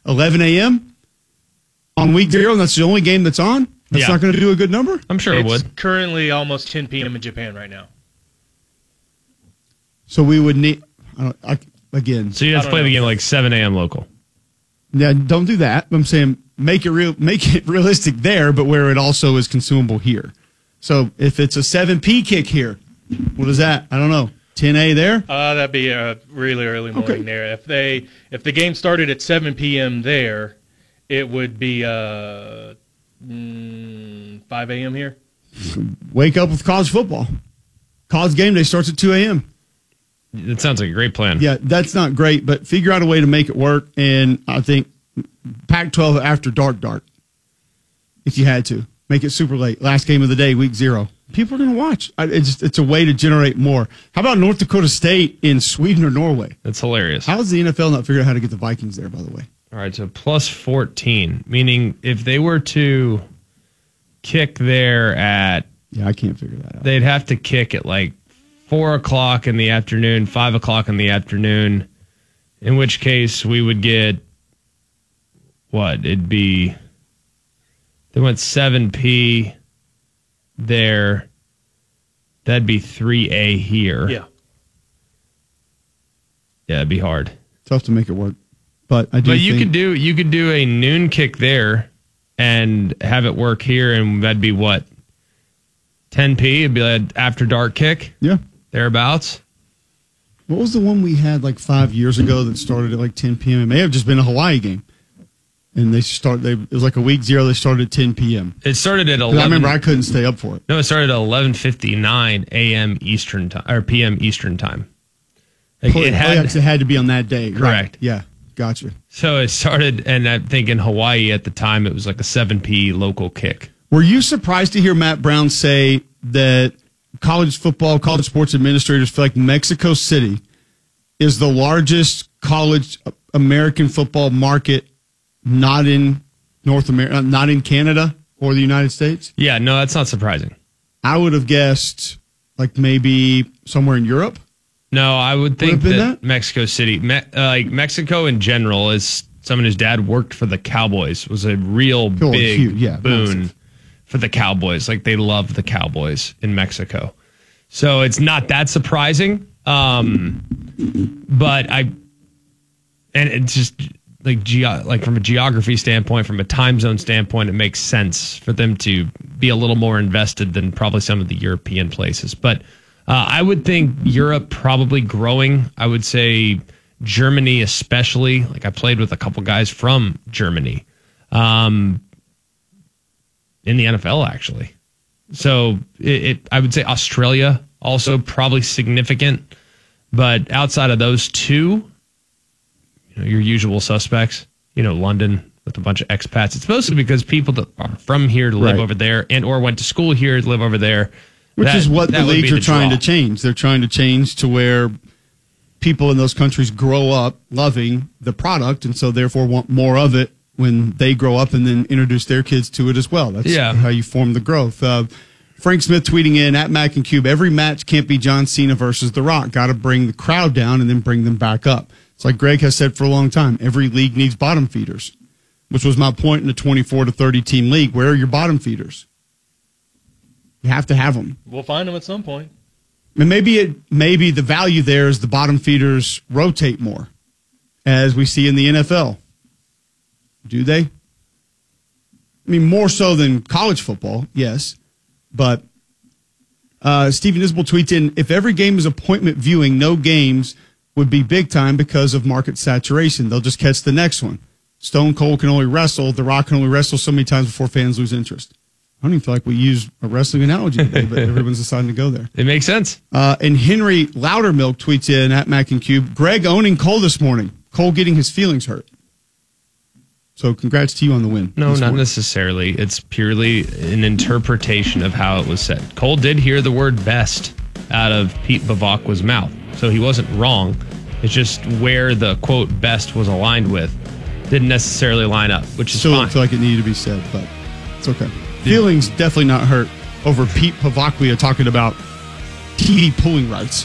11 a.m. on week 0, and that's the only game that's on? That's not going to do a good number? I'm sure it would. It's currently almost 10 p.m. in Japan right now. So we would need, again. So you have to play the game like 7 a.m. local. Yeah, don't do that. I'm saying make it realistic there, but where it also is consumable here. So if it's a 7 p kick here, what is that? I don't know. 10 a there? That'd be a really early morning there. If the game started at 7 p.m. there, it would be 5 a.m. here. Wake up with college football. College game day starts at 2 a.m. That sounds like a great plan. Yeah, that's not great, but figure out a way to make it work. And I think Pac-12 after dark, if you had to. Make it super late. Last game of the day, week 0. People are going to watch. It's a way to generate more. How about North Dakota State in Sweden or Norway? That's hilarious. How has the NFL not figured out how to get the Vikings there, by the way? All right, so plus 14, meaning if they were to kick there at... Yeah, I can't figure that out. They'd have to kick at like 4 o'clock in the afternoon, 5 o'clock in the afternoon, in which case we would get, what? It'd be... They went 7p there. That'd be 3a here. Yeah. Yeah, it'd be hard. Tough to make it work. But you could do a noon kick there and have it work here, and that'd be what? 10p? It'd be like after dark kick? Yeah. Thereabouts. What was the one we had like 5 years ago that started at like 10 p.m.? It may have just been a Hawaii game. And it was like a week 0. They started at 10 p.m. It started at 11. I remember I couldn't stay up for it. No, it started at 11:59 a.m. Eastern time or p.m. Eastern time. Like it had to be on that day. Correct. Right. Yeah, gotcha. So it started, and I think in Hawaii at the time it was like a 7p local kick. Were you surprised to hear Matt Brown say that college sports administrators feel like Mexico City is the largest college American football market? Not in North America, not in Canada or the United States? Yeah, no, that's not surprising. I would have guessed like maybe somewhere in Europe. No, I would think that Mexico City, like Mexico in general, as someone whose dad worked for the Cowboys, was a real big boon for the Cowboys. Like they love the Cowboys in Mexico. So it's not that surprising. But it's just... Like from a geography standpoint, from a time zone standpoint, it makes sense for them to be a little more invested than probably some of the European places. But I would think Europe probably growing. I would say Germany especially. Like I played with a couple guys from Germany in the NFL actually. So I would say Australia also probably significant. But outside of those two, your usual suspects, London with a bunch of expats. It's mostly because people that are from here to live over there and or went to school here to live over there. Which is what the leagues are trying to change. They're trying to change to where people in those countries grow up loving the product and so therefore want more of it when they grow up and then introduce their kids to it as well. That's how you form the growth. Frank Smith tweeting in at Mac and Cube, every match can't be John Cena versus The Rock. Got to bring the crowd down and then bring them back up. It's like Greg has said for a long time, every league needs bottom feeders, which was my point in the 24 to 30 team league. Where are your bottom feeders? You have to have them. We'll find them at some point. And maybe the value there is the bottom feeders rotate more, as we see in the NFL. Do they? I mean, more so than college football, yes. But Steven Isbell tweets in, if every game is appointment viewing, no games would be big time because of market saturation. They'll just catch the next one. Stone Cold can only wrestle. The Rock can only wrestle so many times before fans lose interest. I don't even feel like we use a wrestling analogy today, but everyone's deciding to go there. It makes sense. And Henry Loudermilk tweets in at Mac and Cube, Greg owning Cole this morning. Cole getting his feelings hurt. So congrats to you on the win. No, not necessarily. It's purely an interpretation of how it was said. Cole did hear the word best out of Pete Bavacqua's mouth. So he wasn't wrong. It's just where the, quote, best was aligned with didn't necessarily line up, which is still fine. Don't feel like it needed to be said, but it's okay. Feelings definitely not hurt over Pete Bavacqua talking about TV pulling rights.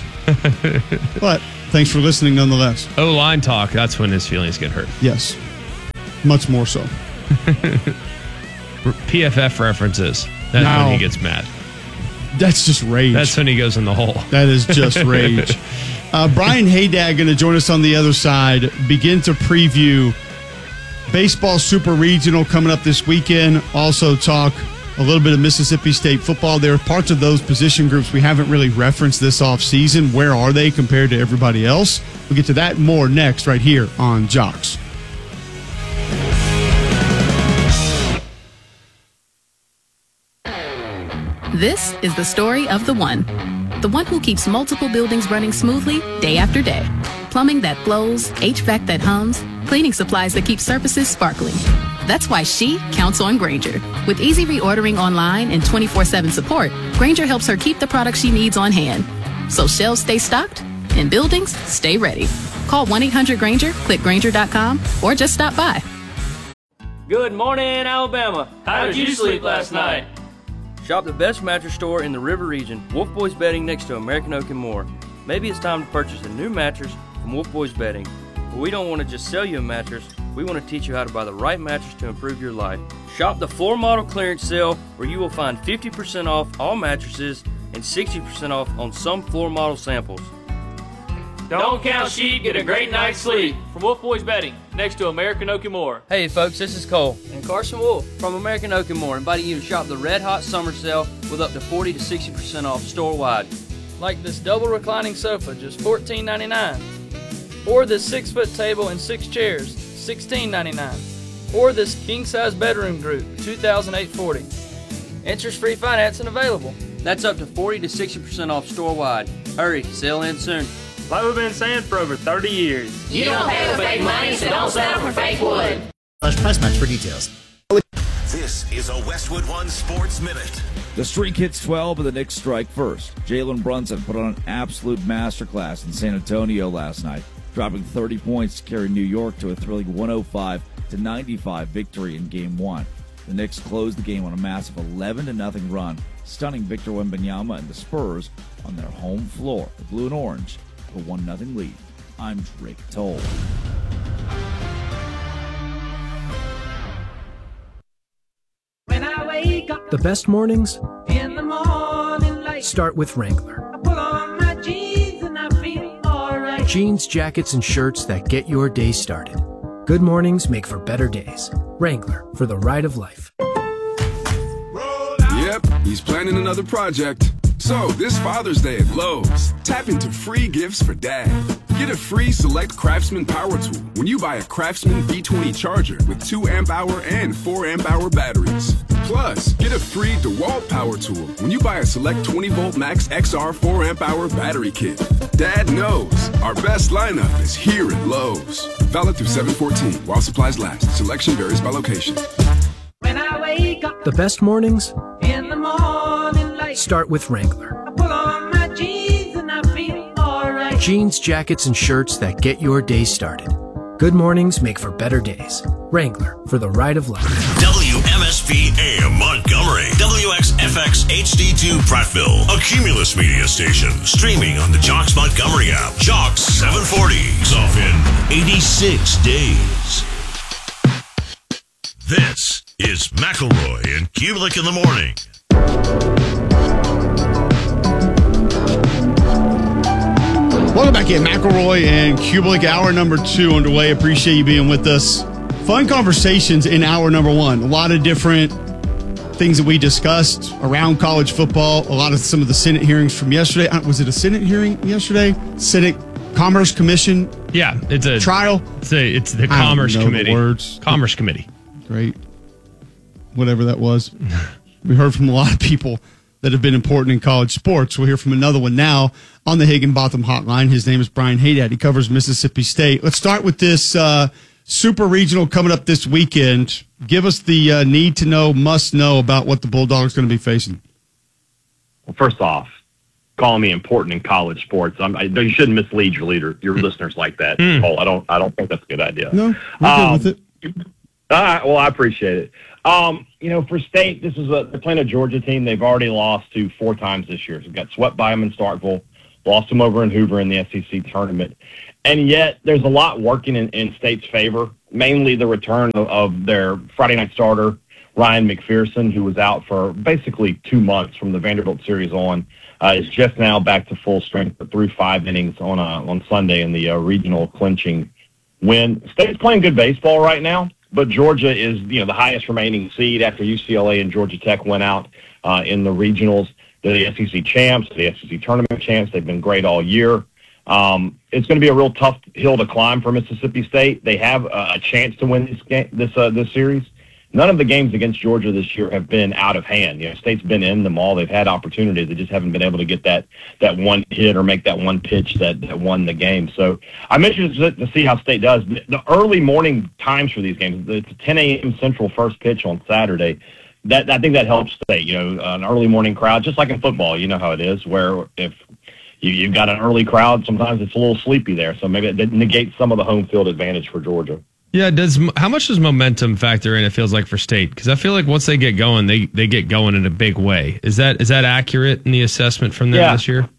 But thanks for listening nonetheless. O-line talk, that's when his feelings get hurt. Yes. Much more so. PFF references. That's when he gets mad. That's just rage. That's when he goes in the hole. That is just rage. Brian Haydad going to join us on the other side. Begin to preview baseball super regional coming up this weekend. Also talk a little bit of Mississippi State football. There are parts of those position groups we haven't really referenced this offseason. Where are they compared to everybody else? We'll get to that and more next right here on Jocks. This is the story of the one who keeps multiple buildings running smoothly day after day. Plumbing that flows, HVAC that hums, cleaning supplies that keep surfaces sparkling. That's why she counts on Grainger. With easy reordering online and 24/7 support, Grainger helps her keep the products she needs on hand. So shelves stay stocked and buildings stay ready. Call 1-800-GRAINGER, click Grainger.com, or just stop by. Good morning, Alabama. How did you sleep last night? Shop the best mattress store in the River Region, Wolf Boys Bedding next to American Oak and More. Maybe it's time to purchase a new mattress from Wolf Boys Bedding. But we don't want to just sell you a mattress, we want to teach you how to buy the right mattress to improve your life. Shop the floor model clearance sale where you will find 50% off all mattresses and 60% off on some floor model samples. Don't count sheep, get a great night's sleep. From Wolf Boys Bedding, next to American Oak and More. Hey folks, this is Cole and Carson Wolf from American Oak and More, inviting you to shop the Red Hot Summer Sale with up to 40 to 60% off store-wide. Like this double reclining sofa, just $14.99. Or this 6-foot table and 6 chairs, $16.99. Or this king-size bedroom group, $2,840. Interest-free financing available. That's up to 40 to 60% off store-wide. Hurry, sale ends soon. Like we've been saying for over 30 years. You don't pay with fake money, so don't settle for fake wood. Price match for details. This is a Westwood One Sports Minute. The streak hits 12, but the Knicks strike first. Jalen Brunson put on an absolute masterclass in San Antonio last night, dropping 30 points to carry New York to a thrilling 105-95 victory in Game 1. The Knicks closed the game on a massive 11-0 run, stunning Victor Wembanyama and the Spurs on their home floor. The Blue and Orange a 1-0 lead. I'm Drake Toll. When I wake up, the best mornings in the morning light start with Wrangler. I put on my jeans and I feel alright. Jeans, jackets, and shirts that get your day started. Good mornings make for better days. Wrangler, for the ride of life. Yep, he's planning another project. So, this Father's Day at Lowe's, tap into free gifts for Dad. Get a free Select Craftsman power tool when you buy a Craftsman B20 charger with 2 amp-hour and 4 amp-hour batteries. Plus, get a free DeWalt power tool when you buy a Select 20-volt Max XR 4 amp-hour battery kit. Dad knows our best lineup is here at Lowe's. Valid through 7/14 while supplies last. Selection varies by location. When I wake up, the best mornings in the morning light start with Wrangler. I put on my jeans and I feel alright. Jeans, jackets, and shirts that get your day started. Good mornings make for better days. Wrangler, for the ride of life. WMSP AM Montgomery, WXFX HD2 Prattville, a Cumulus media station, streaming on the Jocks Montgomery app. Jocks 740 is off in 86 days. This is McElroy and Kubelik in the morning. Welcome back in. McElroy and Kubelik, hour number 2 underway. Appreciate you being with us. Fun conversations in hour number 1. A lot of different things that we discussed around college football. A lot of some of the Senate hearings from yesterday. Was it a Senate hearing yesterday? Senate Commerce Commission? Yeah, it's a trial. It's the Commerce Committee. The words. Commerce Committee. Great. Whatever that was. We heard from a lot of people that have been important in college sports. We'll hear from another one now on the Higginbotham Hotline. His name is Brian Haydad. He covers Mississippi State. Let's start with this super regional coming up this weekend. Give us the need to know, must know about what the Bulldogs are going to be facing. Well, first off, calling me important in college sports. You shouldn't mislead your listeners like that. Paul, I don't think that's a good idea. No, I'm good with it. Well, I appreciate it. For State, they're playing a Georgia team they've already lost to 4 times this year. So we got swept by them in Starkville, lost them over in Hoover in the SEC tournament. And yet there's a lot working in State's favor, mainly the return of their Friday night starter, Ryan McPherson, who was out for basically 2 months from the Vanderbilt series on, is just now back to full strength, but threw 5 innings on Sunday in the regional clinching win. State's playing good baseball right now, but Georgia is the highest remaining seed after UCLA and Georgia Tech went out in the regionals. They're the SEC champs, the SEC tournament champs. They've been great all year. It's going to be a real tough hill to climb for Mississippi State. They have a chance to win this series. None of the games against Georgia this year have been out of hand. State's been in them all. They've had opportunities. They just haven't been able to get that one hit or make that one pitch that won the game. So I'm interested to see how State does. The early morning times for these games, it's 10 a.m. Central first pitch on Saturday. I think that helps State. An early morning crowd, just like in football, you know how it is, where if you've got an early crowd, sometimes it's a little sleepy there. So maybe it negates some of the home field advantage for Georgia. Yeah, how much does momentum factor in, it feels like, for State? Because I feel like once they get going, they get going in a big way. Is that accurate in the assessment from them this year?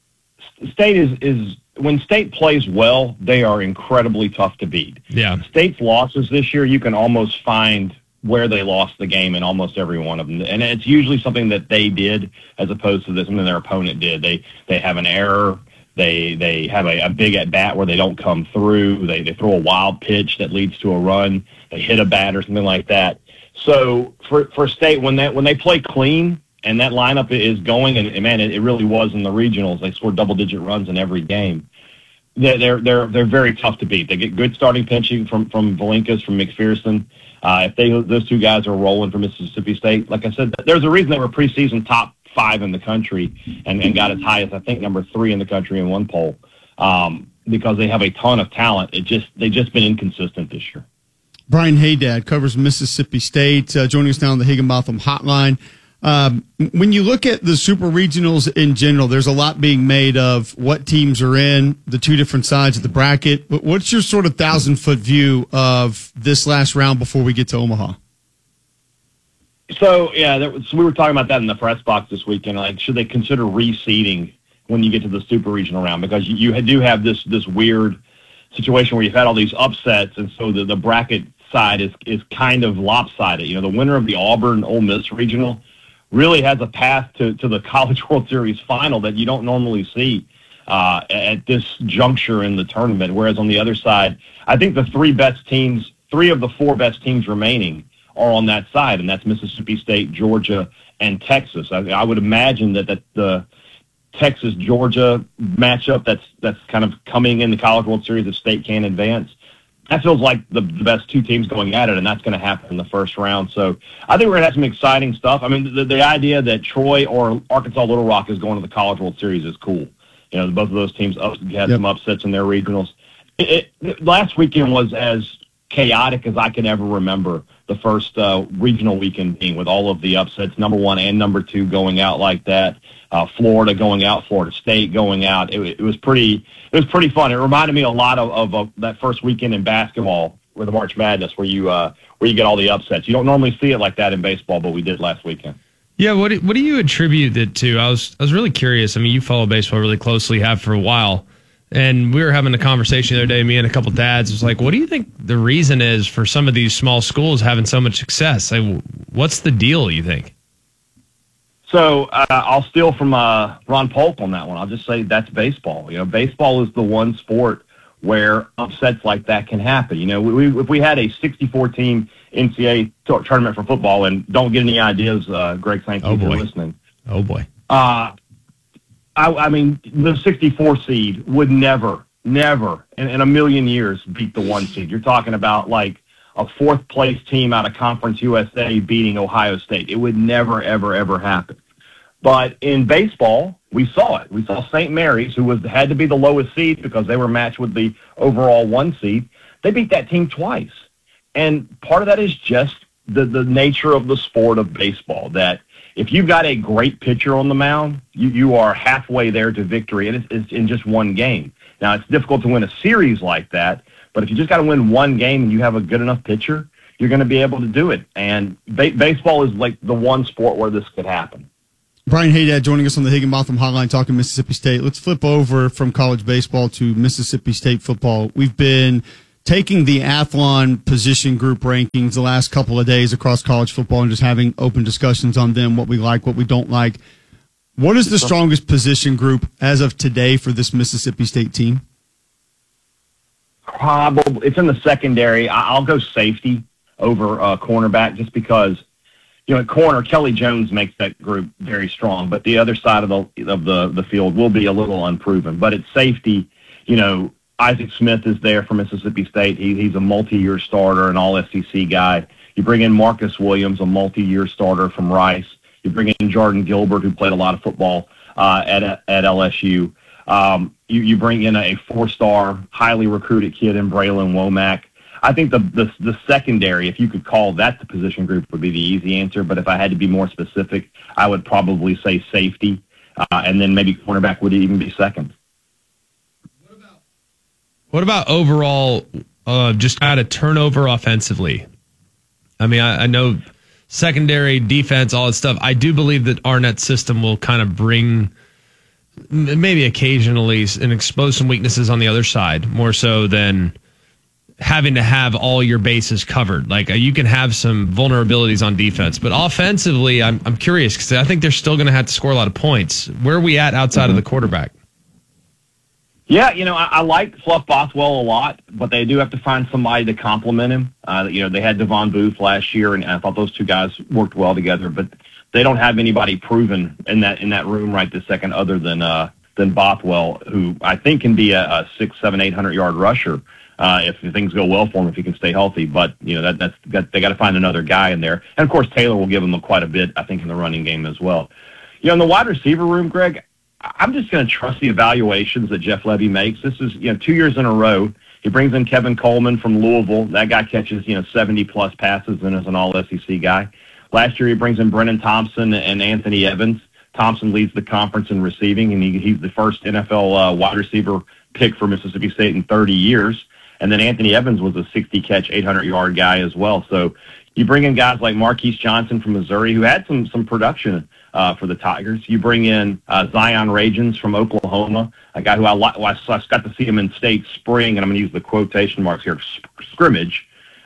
State is when State plays well, they are incredibly tough to beat. Yeah. State's losses this year, you can almost find where they lost the game in almost every one of them. And it's usually something that they did as opposed to something their opponent did. They have an error. They have a big at-bat where they don't come through. They throw a wild pitch that leads to a run. They hit a bat or something like that. So for State, when they play clean and that lineup is going, and man, it really was in the regionals. They scored double-digit runs in every game. They're very tough to beat. They get good starting pitching from Valinkas, from McPherson. If those two guys are rolling for Mississippi State, like I said, there's a reason they were preseason top 5 in the country and got as high as, I think, number 3 in the country in one poll, because they have a ton of talent. They've just been inconsistent this year. Brian Haydad covers Mississippi State, joining us now on the Higginbotham Hotline. When you look at the super regionals in general, there's a lot being made of what teams are in, the two different sides of the bracket. But what's your sort of 1,000-foot view of this last round before we get to Omaha? So, we were talking about that in the press box this weekend. Like, should they consider reseeding when you get to the super regional round? Because you do have this weird situation where you've had all these upsets, and so the bracket side is kind of lopsided. The winner of the Auburn-Ole Miss regional really has a path to the College World Series final that you don't normally see at this juncture in the tournament. Whereas on the other side, I think the 3 of the 4 best teams remaining are on that side, and that's Mississippi State, Georgia, and Texas. I would imagine that the Texas-Georgia matchup that's kind of coming in the College World Series if State can advance, that feels like the best 2 teams going at it, and that's going to happen in the first round. So I think we're going to have some exciting stuff. I mean, the idea that Troy or Arkansas Little Rock is going to the College World Series is cool. Both of those teams had some upsets in their regionals. Last weekend was as chaotic as I can ever remember the first regional weekend being, with all of the upsets, number 1 and number 2 going out like that. Florida going out, Florida State going out. It was pretty fun. It reminded me a lot of that first weekend in basketball with the March Madness, where you get all the upsets. You don't normally see it like that in baseball, but we did last weekend. Yeah, what do you attribute it to? I was really curious. I mean, you follow baseball really closely, have for a while. And we were having a conversation the other day, me and a couple dads. It was like, what do you think the reason is for some of these small schools having so much success? Like, what's the deal, you think? So I'll steal from Ron Polk on that one. I'll just say that's baseball. Baseball is the one sport where upsets like that can happen. If we had a 64-team NCAA tournament for football, and don't get any ideas, Greg, thank you for listening. Oh, boy. I mean, the 64 seed would never in a million years beat the 1 seed. You're talking about like a 4th place team out of Conference USA beating Ohio State. It would never, ever, ever happen. But in baseball, we saw it. We saw St. Mary's, who had to be the lowest seed because they were matched with the overall 1 seed. They beat that team twice. And part of that is just the nature of the sport of baseball, that if you've got a great pitcher on the mound, you are halfway there to victory, and it's in just 1 game. Now, it's difficult to win a series like that, but if you just got to win 1 game and you have a good enough pitcher, you're going to be able to do it. And baseball is like the one sport where this could happen. Brian Haydad joining us on the Higginbotham Hotline talking Mississippi State. Let's flip over from college baseball to Mississippi State football. We've been taking the Athlon position group rankings the last couple of days across college football and just having open discussions on them, what we like, what we don't like. What is the strongest position group as of today for this Mississippi State team? Probably it's in the secondary. I'll go safety over cornerback just because, at corner, Kelly Jones makes that group very strong, but the other side of the field will be a little unproven. But at safety, Isaac Smith is there for Mississippi State. He's a multi-year starter, an all-SEC guy. You bring in Marcus Williams, a multi-year starter from Rice. You bring in Jordan Gilbert, who played a lot of football at LSU. You bring in a four-star, highly recruited kid in Braylon Womack. I think the secondary, if you could call that the position group, would be the easy answer. But if I had to be more specific, I would probably say safety, and then maybe cornerback would even be second. What about overall, just kind of turnover offensively? I mean, I know secondary, defense, all that stuff. I do believe that Arnett's system will kind of bring maybe occasionally and expose some weaknesses on the other side, more so than having to have all your bases covered. Like you can have some vulnerabilities on defense, but offensively, I'm curious because I think they're still going to have to score a lot of points. Where are we at outside of the quarterback? Yeah, I like Fluff Bothwell a lot, but they do have to find somebody to complement him. They had Devon Booth last year, and I thought those two guys worked well together, but they don't have anybody proven in that room right this second other than Bothwell, who I think can be a 600, 700, 800-yard rusher. If things go well for him, if he can stay healthy. But, they got to find another guy in there. And, of course, Taylor will give them quite a bit, I think, in the running game as well. In the wide receiver room, Greg, I'm just going to trust the evaluations that Jeff Levy makes. This is, 2 years in a row. He brings in Kevin Coleman from Louisville. That guy catches, 70-plus passes and is an all-SEC guy. Last year he brings in Brennan Thompson and Anthony Evans. Thompson leads the conference in receiving, and he's the first NFL wide receiver pick for Mississippi State in 30 years. And then Anthony Evans was a 60-catch, 800-yard guy as well. So you bring in guys like Marquise Johnson from Missouri, who had some production for the Tigers. You bring in Zion Ragens from Oklahoma, a guy who I got to see him in state spring, and I'm going to use the quotation marks here, scrimmage.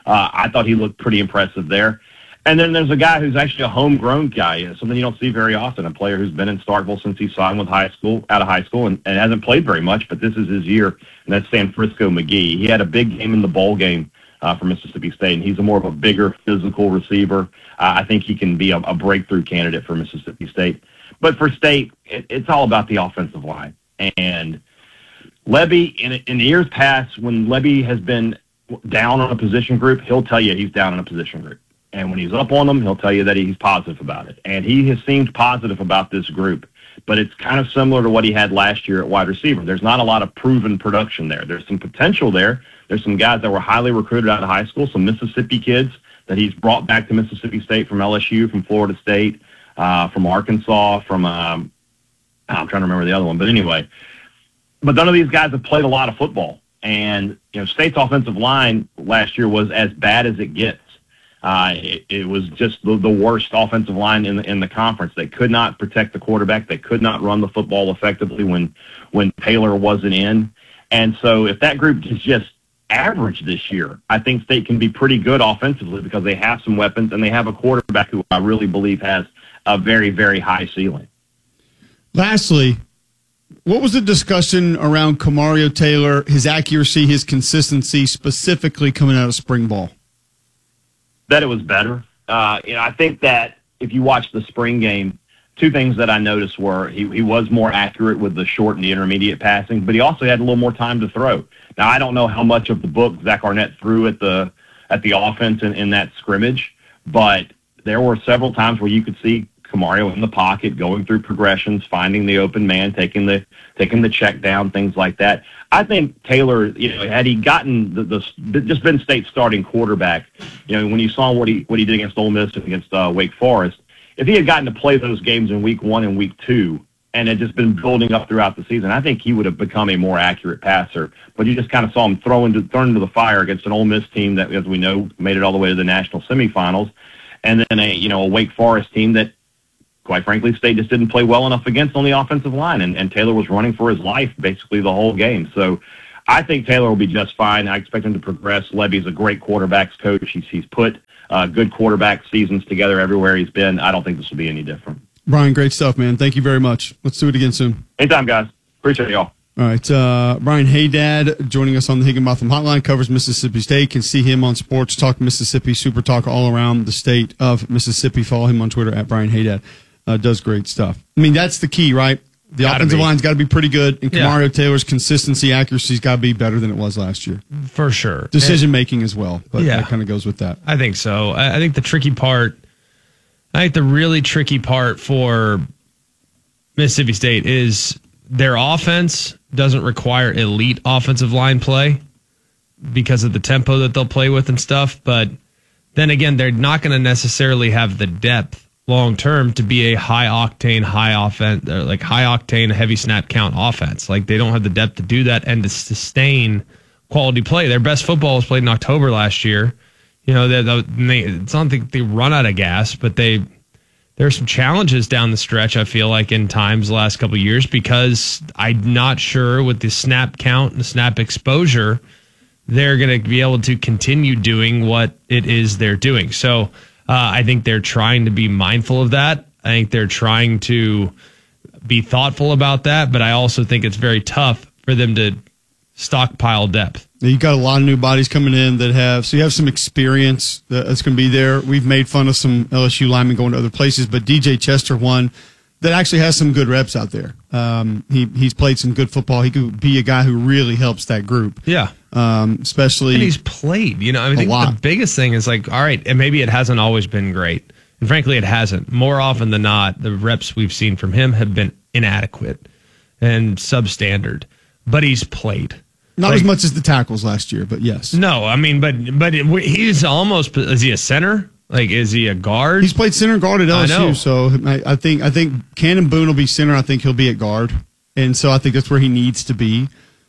I thought he looked pretty impressive there. And then there's a guy who's actually a homegrown guy, something you don't see very often, a player who's been in Starkville since he signed with out of high school, and hasn't played very much, but this is his year, and that's Sanfrisco McGee. He had a big game in the bowl game for Mississippi State, and he's more of a bigger physical receiver. I think he can be a breakthrough candidate for Mississippi State. But for State, it's all about the offensive line. And Levy, in the years past, when Levy has been down on a position group, he'll tell you he's down on a position group. And when he's up on them, he'll tell you that he's positive about it. And he has seemed positive about this group. But it's kind of similar to what he had last year at wide receiver. There's not a lot of proven production there. There's some potential there. There's some guys that were highly recruited out of high school, some Mississippi kids that he's brought back to Mississippi State from LSU, from Florida State, from Arkansas, from I'm trying to remember the other one. But anyway, but none of these guys have played a lot of football. And, State's offensive line last year was as bad as it gets. It was just the worst offensive line in the conference. They could not protect the quarterback. They could not run the football effectively when Taylor wasn't in. And so if that group is just average this year, I think State can be pretty good offensively because they have some weapons and they have a quarterback who I really believe has a very, very high ceiling. Lastly, what was the discussion around Kamario Taylor, his accuracy, his consistency, specifically coming out of spring ball? That it was better. I think that if you watch the spring game, two things that I noticed were he was more accurate with the short and the intermediate passing, but he also had a little more time to throw. Now, I don't know how much of the book Zach Arnett threw at the offense in that scrimmage, but there were several times where you could see Kamario in the pocket, going through progressions, finding the open man, taking the check down, things like that. I think Taylor, had he gotten just been State's starting quarterback, when you saw what he did against Ole Miss and against Wake Forest, if he had gotten to play those games in week 1 and week 2 and had just been building up throughout the season, I think he would have become a more accurate passer. But you just kind of saw him thrown into the fire against an Ole Miss team that, as we know, made it all the way to the national semifinals, and then a Wake Forest team that quite frankly, State just didn't play well enough against on the offensive line, and Taylor was running for his life basically the whole game. So I think Taylor will be just fine. I expect him to progress. Levy's a great quarterbacks coach. He's put good quarterback seasons together everywhere he's been. I don't think this will be any different. Brian, great stuff, man. Thank you very much. Let's do it again soon. Anytime, guys. Appreciate y'all. All right. Brian Haydad joining us on the Higginbotham Hotline, covers Mississippi State. Can see him on Sports Talk Mississippi, Super Talk all around the state of Mississippi. Follow him on Twitter at Brian Haydad. Does great stuff. I mean, that's the key, right? The offensive line's got to be pretty good, and Kamario Taylor's consistency, accuracy's got to be better than it was last year. For sure. Decision-making as well, but that kind of goes with that. I think so. I think the really tricky part for Mississippi State is their offense doesn't require elite offensive line play because of the tempo that they'll play with and stuff, but then again, they're not going to necessarily have the depth long term to be a high octane, heavy snap count offense. Like, they don't have the depth to do that and to sustain quality play. Their best football was played in October last year. You know, it's not like they run out of gas, but there are some challenges down the stretch, I feel like, in times the last couple of years, because I'm not sure with the snap count and the snap exposure, they're going to be able to continue doing what it is they're doing. So I think they're trying to be mindful of that. I think they're trying to be thoughtful about that, but I also think it's very tough for them to stockpile depth. You got a lot of new bodies coming in you have some experience that's going to be there. We've made fun of some LSU linemen going to other places, but DJ Chester, one that actually has some good reps out there. He's played some good football. He could be a guy who really helps that group. Yeah. Especially. And he's played, I think the biggest thing is like, all right, and maybe it hasn't always been great. And frankly, it hasn't. More often than not, the reps we've seen from him have been inadequate and substandard, but he's played. Not as much as the tackles last year, but yes. No, I mean, but he's almost, is he a center? Like, is he a guard? He's played center guard at LSU, so I think Cannon Boone will be center. I think he'll be at guard, and so I think that's where he needs to be.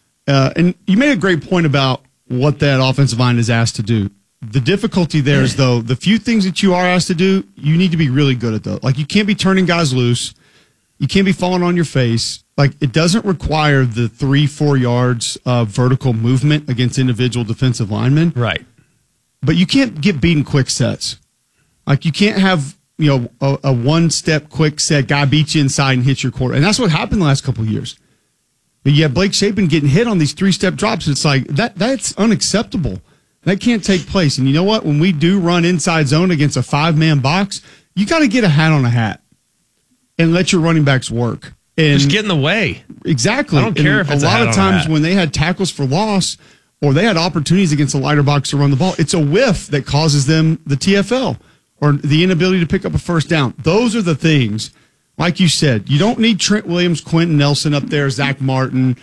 And you made a great point about what that offensive line is asked to do. The difficulty there is, though, the few things that you are asked to do, you need to be really good at those. Like, you can't be turning guys loose. You can't be falling on your face. Like, it doesn't require the 3-4 yards of vertical movement against individual defensive linemen. Right. But you can't get beaten quick sets. Like, you can't have, a one-step quick set guy beat you inside and hit your quarter. And that's what happened the last couple of years. But you have Blake Shapen getting hit on these 3-step drops. It's like, that's unacceptable. That can't take place. And you know what? When we do run inside zone against a 5-man box, you got to get a hat on a hat and let your running backs work. And just get in the way. Exactly. I don't care if it's a lot of times when they had tackles for loss or they had opportunities against a lighter box to run the ball, it's a whiff that causes them the TFL or the inability to pick up a first down. Those are the things, like you said, you don't need Trent Williams, Quentin Nelson up there, Zach Martin,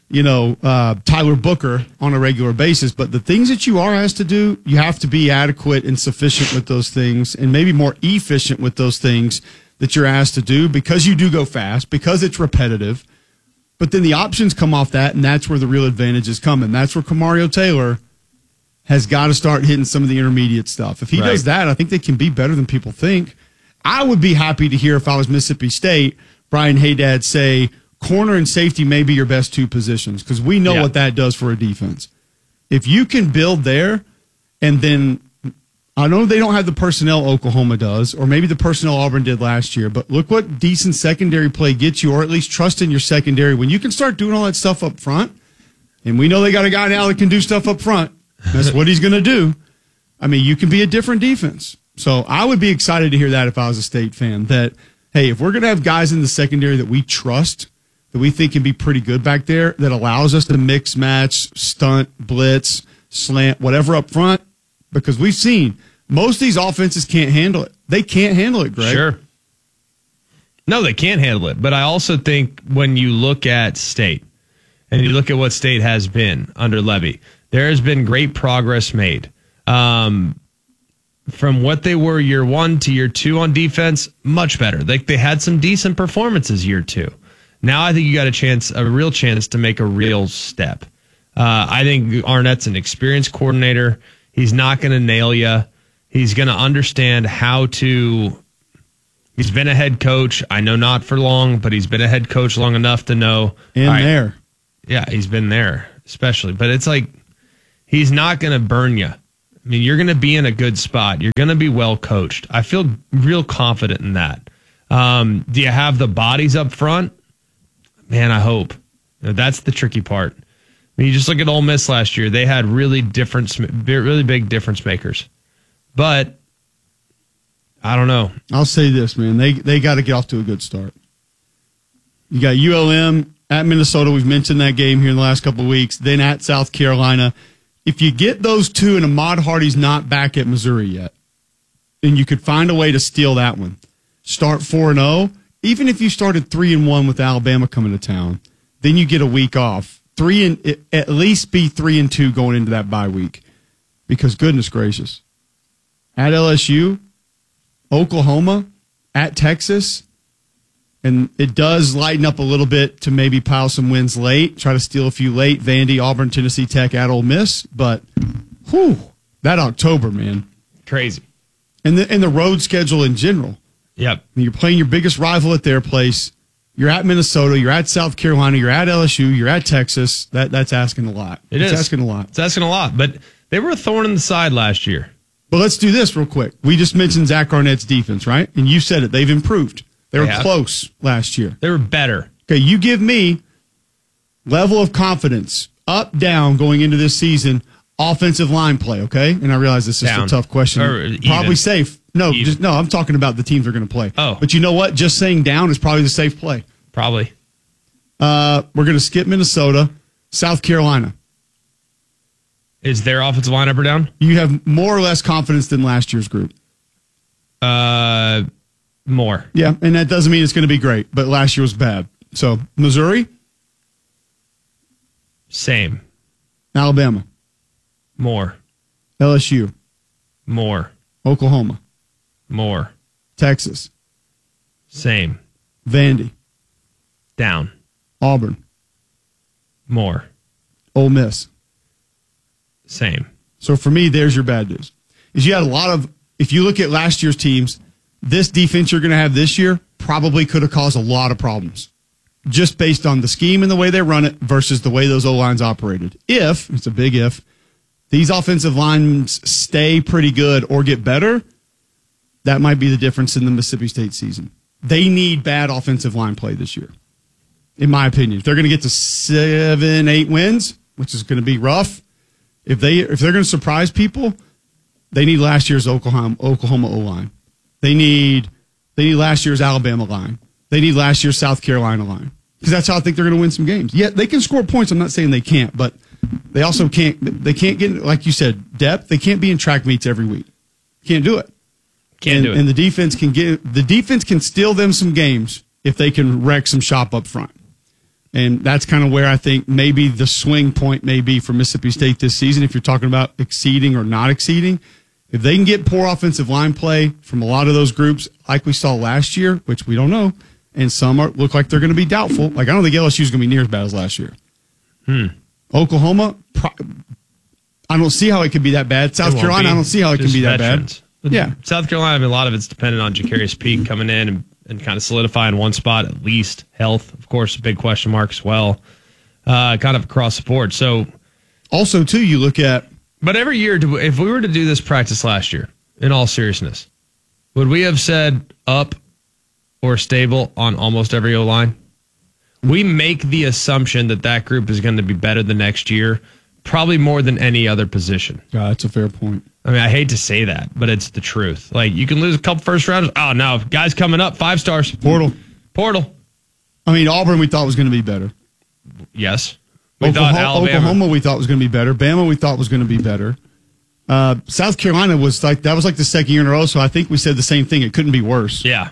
Tyler Booker on a regular basis. But the things that you are asked to do, you have to be adequate and sufficient with those things and maybe more efficient with those things that you're asked to do because you do go fast, because it's repetitive. But then the options come off that, and that's where the real advantages come. And that's where Kamario Taylor has got to start hitting some of the intermediate stuff. If he does that, I think they can be better than people think. I would be happy to hear, if I was Mississippi State, Brian Haydad say corner and safety may be your best two positions, because we know what that does for a defense. If you can build there, and then I know they don't have the personnel Oklahoma does, or maybe the personnel Auburn did last year, but look what decent secondary play gets you, or at least trust in your secondary. When you can start doing all that stuff up front, and we know they got a guy now that can do stuff up front, that's what he's going to do. I mean, you can be a different defense. So I would be excited to hear that if I was a State fan, that, hey, if we're going to have guys in the secondary that we trust, that we think can be pretty good back there, that allows us to mix, match, stunt, blitz, slant, whatever up front, because we've seen most of these offenses can't handle it. They can't handle it, Greg. Sure. No, they can't handle it. But I also think when you look at State and you look at what State has been under Levy, there has been great progress made. From what they were year 1 to year 2 on defense, much better. They had some decent performances year 2. Now I think you got a real chance to make a real step. I think Arnett's an experienced coordinator. He's not going to nail you. He's going to understand how to He's been a head coach. I know not for long, but he's been a head coach long enough to know. There. Yeah, he's been there, especially. But it's like he's not going to burn you. I mean, you're going to be in a good spot. You're going to be well coached. I feel real confident in that. Do you have the bodies up front? Man, I hope. That's the tricky part. I mean, you just look at Ole Miss last year. They had really big difference makers. But I don't know. I'll say this, man. They got to get off to a good start. You got ULM at Minnesota. We've mentioned that game here in the last couple of weeks. Then at South Carolina. If you get those two and Ahmad Hardy's not back at Missouri yet, then you could find a way to steal that one. Start 4-0. Even if you started 3-1 with Alabama coming to town, then you get a week off. At least be 3-2 going into that bye week. Because goodness gracious. At LSU, Oklahoma, at Texas, and it does lighten up a little bit to maybe pile some wins late, try to steal a few late. Vandy, Auburn, Tennessee Tech, at Ole Miss. But, that October, man. Crazy. And the road schedule in general. Yep. I mean, you're playing your biggest rival at their place. You're at Minnesota. You're at South Carolina. You're at LSU. You're at Texas. That's asking a lot. It's asking a lot. It's asking a lot. But they were a thorn in the side last year. But let's do this real quick. We just mentioned Zach Arnett's defense, right? And you said it. They've improved. They were close last year. They were better. Okay, you give me level of confidence, up, down, going into this season, offensive line play, okay? And I realize this is a tough question. Probably safe. No, I'm talking about the teams they're going to play. Oh. But you know what? Just saying down is probably the safe play. Probably. We're going to skip Minnesota, South Carolina. Is their offensive line up or down? You have more or less confidence than last year's group. More. Yeah, and that doesn't mean it's going to be great, but last year was bad. So, Missouri? Same. Alabama? More. LSU? More. Oklahoma? More. Texas? Same. Vandy? Down. Auburn? More. Ole Miss? Same. So, for me, there's your bad news. Is you had a lot of, if you look at last year's teams, this defense you're going to have this year probably could have caused a lot of problems just based on the scheme and the way they run it versus the way those O-lines operated. If, it's a big if, these offensive lines stay pretty good or get better, that might be the difference in the Mississippi State season. They need bad offensive line play this year, in my opinion. If they're going to get to 7-8 wins, which is going to be rough, if they're going to surprise people, they need last year's Oklahoma O-line. They need last year's Alabama line. They need last year's South Carolina line. Because that's how I think they're going to win some games. Yeah, they can score points. I'm not saying they can't, but they also can't. They can't get, like you said, depth. They can't be in track meets every week. Can't do it. Can't do it. And the defense can steal them some games if they can wreck some shop up front. And that's kind of where I think maybe the swing point may be for Mississippi State this season. If you're talking about exceeding or not exceeding. If they can get poor offensive line play from a lot of those groups, like we saw last year, which we don't know, and some look like they're going to be doubtful. Like, I don't think LSU is going to be near as bad as last year. Oklahoma, I don't see how it could be that bad. South Carolina, I don't see how it can be that bad. Yeah. South Carolina, I mean, a lot of it's dependent on Jacarius Peak coming in and kind of solidifying one spot at least. Health, of course, a big question mark as well. Kind of across the board. So, also, too, you look at. But every year, if we were to do this practice last year, in all seriousness, would we have said up or stable on almost every O-line? We make the assumption that group is going to be better the next year, probably more than any other position. Yeah, that's a fair point. I mean, I hate to say that, but it's the truth. Like, you can lose a couple first rounders. Oh, no, guys coming up, 5 stars. Portal. I mean, Auburn we thought was going to be better. Yes. Oklahoma we thought was going to be better. Bama we thought was going to be better. South Carolina was like the second year in a row, so I think we said the same thing. It couldn't be worse. Yeah.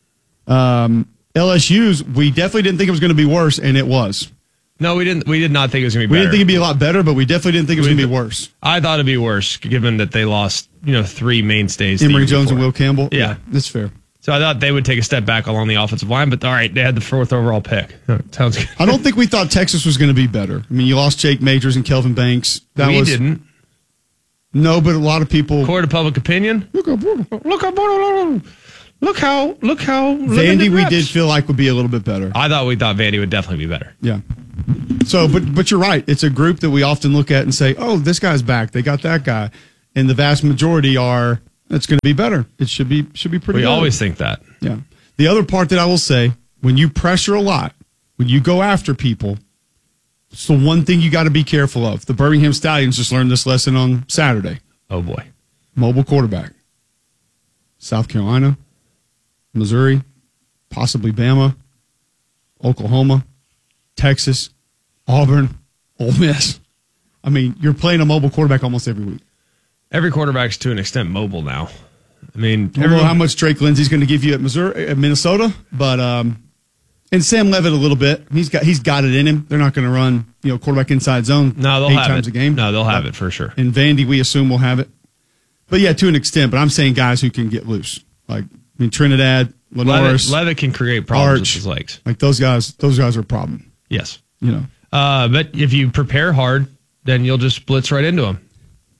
LSU's, we definitely didn't think it was going to be worse, and it was. No, we didn't. We did not think it was going to be better. We didn't think it'd be a lot better, but we definitely didn't think it was going to be worse. I thought it'd be worse, given that they lost, 3 mainstays. Emory Jones and Will Campbell. Yeah, that's fair. So I thought they would take a step back along the offensive line, but all right, they had the 4th overall pick. Sounds good. I don't think we thought Texas was going to be better. I mean, you lost Jake Majors and Kelvin Banks. We didn't. No, but a lot of people. Court of public opinion. Look up. Look how Vandy we did feel like would be a little bit better. I thought Vandy would definitely be better. Yeah. So, but you're right. It's a group that we often look at and say, oh, this guy's back. They got that guy. And the vast majority are, it's going to be better. It should be pretty good. We always think that. Yeah. The other part that I will say, when you pressure a lot, when you go after people, it's the one thing you got to be careful of. The Birmingham Stallions just learned this lesson on Saturday. Oh, boy. Mobile quarterback. South Carolina, Missouri, possibly Bama, Oklahoma, Texas, Auburn, Ole Miss. I mean, you're playing a mobile quarterback almost every week. Every quarterback's to an extent mobile now. I mean, I don't know how much Drake Lindsey's going to give you at Minnesota, but and Sam Levitt a little bit. He's got it in him. They're not going to run quarterback inside zone. No, they'll 8 have times it. a game. No, they'll have it for sure. And Vandy, we assume will have it. But yeah, to an extent. But I'm saying guys who can get loose, like Trinidad, Lenoris, Levitt can create problems with his legs. Like those guys are a problem. Yes, but if you prepare hard, then you'll just blitz right into them.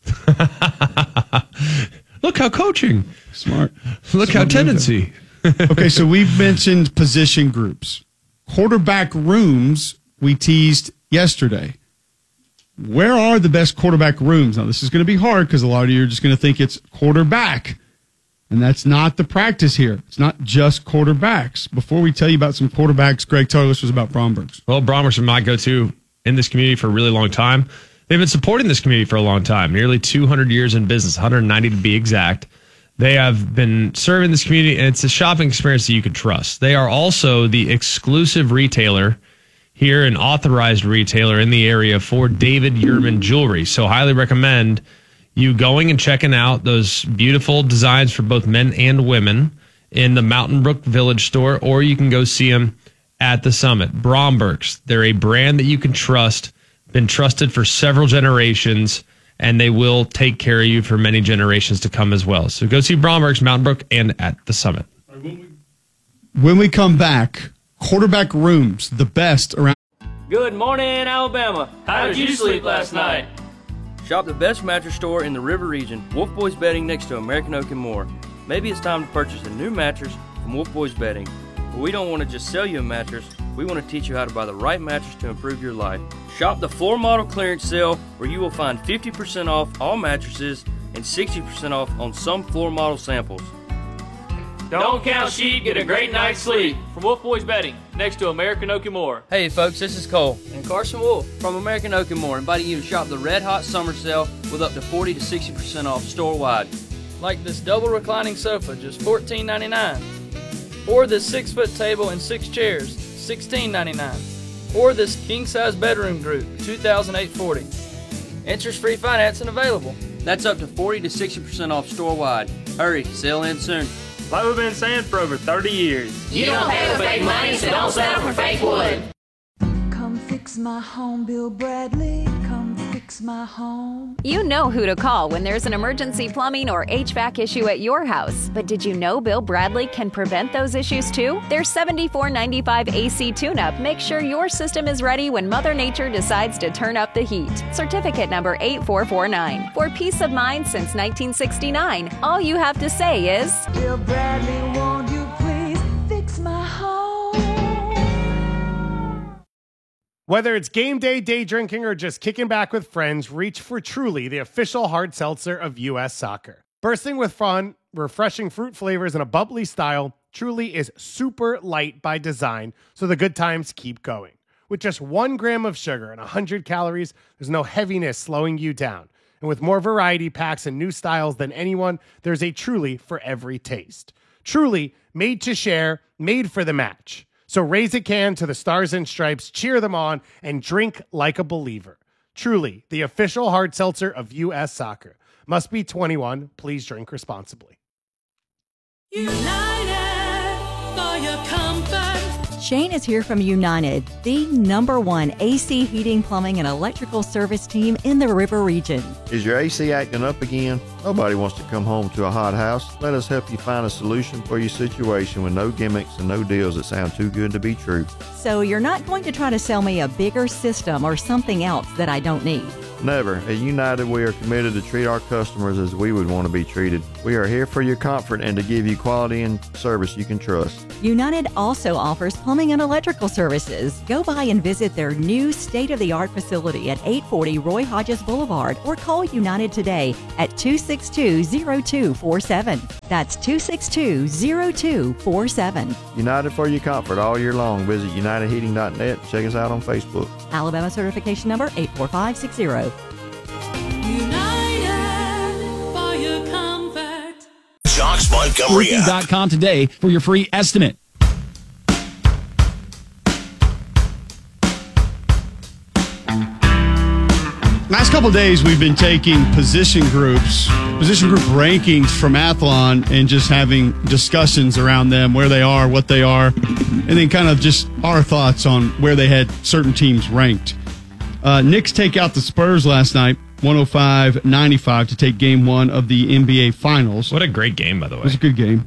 Look how coaching. Smart. Look how tendency. Okay, so we've mentioned position groups. Quarterback rooms we teased yesterday. Where are the best quarterback rooms? Now, this is going to be hard because a lot of you are just going to think it's quarterback. And that's not the practice here. It's not just quarterbacks. Before we tell you about some quarterbacks, Greg, tell us about Bromberg's. Well, Bromberg's are my go-to in this community for a really long time. They've been supporting this community for a long time, nearly 200 years in business, 190 to be exact. They have been serving this community, and it's a shopping experience that you can trust. They are also the exclusive retailer here, an authorized retailer in the area for David Yurman Jewelry. So highly recommend you going and checking out those beautiful designs for both men and women in the Mountain Brook Village store, or you can go see them at the Summit. Bromberg's, they're a brand that you can trust, been trusted for several generations, and they will take care of you for many generations to come as well. So go see Bromberg's, Mountain Brook, and at the Summit. When we come back, quarterback rooms, the best around. Good morning, Alabama. How did you sleep last night? Shop the best mattress store in the River region, Wolf Boys Bedding next to American Oak and more. Maybe it's time to purchase a new mattress from Wolf Boys Bedding. But we don't want to just sell you a mattress. We want to teach you how to buy the right mattress to improve your life. Shop the floor model clearance sale where you will find 50% off all mattresses and 60% off on some floor model samples. Don't count sheep, get a great night's sleep. From Wolf Boys Bedding, next to American Oak and More. Hey folks, this is Cole and Carson Wolf from American Oak and More, inviting you to shop the Red Hot Summer Sale with up to 40 to 60% off store-wide. Like this double reclining sofa, just $14.99. Or this 6-foot table and 6 chairs, $16.99. Or this king-size bedroom group, $2,840. Interest-free financing available. That's up to 40 to 60% off store-wide. Hurry, sale ends soon. Like we've been saying for over 30 years. You don't pay with fake money, so don't settle for fake wood. Come fix my home, Bill Bradley. Come fix my home. You know who to call when there's an emergency plumbing or HVAC issue at your house. But did you know Bill Bradley can prevent those issues too? Their $74.95 AC tune-up makes sure your system is ready when Mother Nature decides to turn up the heat. Certificate number 8449. For peace of mind since 1969, all you have to say is, Bill Bradley, won't you please fix my home? Whether it's game day, day drinking, or just kicking back with friends, reach for Truly, the official hard seltzer of U.S. Soccer. Bursting with fun, refreshing fruit flavors, and a bubbly style, Truly is super light by design, so the good times keep going. With just 1 gram of sugar and 100 calories, there's no heaviness slowing you down. And with more variety packs and new styles than anyone, there's a Truly for every taste. Truly, made to share, made for the match. So raise a can to the Stars and Stripes, cheer them on, and drink like a believer. Truly, the official hard seltzer of U.S. Soccer. Must be 21. Please drink responsibly. United for your comfort. Shane is here from United, the #1 AC heating, plumbing, and electrical service team in the River region. Is your AC acting up again? Nobody wants to come home to a hot house. Let us help you find a solution for your situation with no gimmicks and no deals that sound too good to be true. So you're not going to try to sell me a bigger system or something else that I don't need. Never. At United, we are committed to treat our customers as we would want to be treated. We are here for your comfort and to give you quality and service you can trust. United also offers plumbing and electrical services. Go by and visit their new state-of-the-art facility at 840 Roy Hodges Boulevard or call United today at 262-0247. That's 262-0247. United for your comfort all year long. Visit UnitedHeating.net. Check us out on Facebook. Alabama certification number 84560. United for your comfort. Jocks Montgomery app. Roofing.com today for your free estimate. Last couple of days, we've been taking position group rankings from Athlon and just having discussions around them, where they are, what they are, and then kind of just our thoughts on where they had certain teams ranked. Knicks take out the Spurs last night, 105-95 to take game one of the NBA Finals. What a great game, by the way. It was a good game.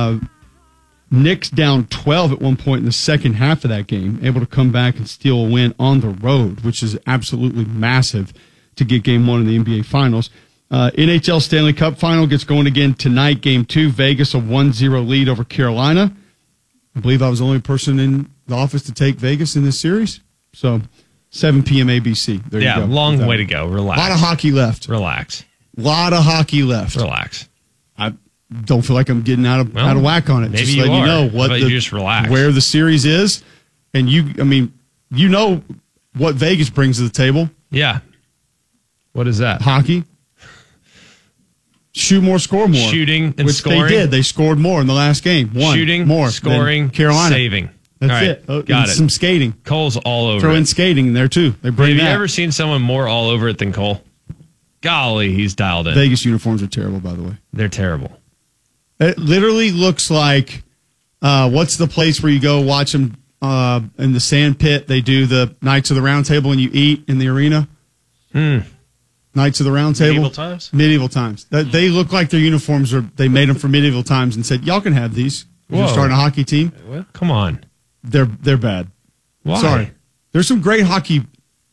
Knicks down 12 at one point in the second half of that game, able to come back and steal a win on the road, which is absolutely massive to get game one of the NBA Finals. NHL Stanley Cup Final gets going again tonight, game two. Vegas, a 1-0 lead over Carolina. I believe I was the only person in the office to take Vegas in this series. So 7 p.m. ABC. There you go. Long way to go. Relax. A lot of hockey left. Relax. A lot of hockey left. Relax. I don't feel like I'm getting out of whack on it. Maybe just you letting are. you know what you just relax. Where the series is. And you know what Vegas brings to the table. Yeah. What is that? Hockey. Shoot more, score more. Shooting and which scoring. They did. They scored more in the last game. Shooting, more, scoring, Carolina. saving. That's all right, it. Got it. Some skating. Cole's all over Throw in it. skating in there, too. They bring Have that. you ever seen someone more all over it than Cole? Golly, he's dialed in. Vegas uniforms are terrible, by the way. They're terrible. It literally looks like, what's the place where you go watch them in the sand pit? They do the Knights of the Round Table and you eat in the arena. Knights of the Round Table. Medieval times? Medieval times. They look like their uniforms they made them for medieval times and said, y'all can have these. You're starting a hockey team. Well, come on. They're bad. Why? Sorry. There's some great hockey